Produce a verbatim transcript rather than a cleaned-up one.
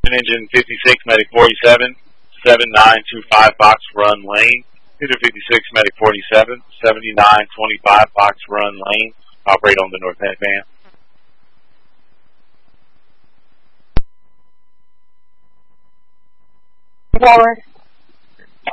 Twin engine fifty-six, Medic forty-seven, seven nine two five Box Run Lane. Peter fifty-six, Medic forty-seven, seventy-nine twenty-five Box Run Lane. Operate on the north headband. Forward.